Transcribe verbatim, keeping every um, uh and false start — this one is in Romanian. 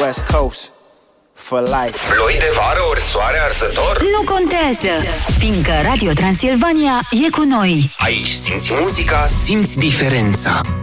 West Coast for life. Ploi de vară ori soare arzător? Nu contează, fiindcă Radio Transilvania e cu noi. Aici simți muzica, simți diferența.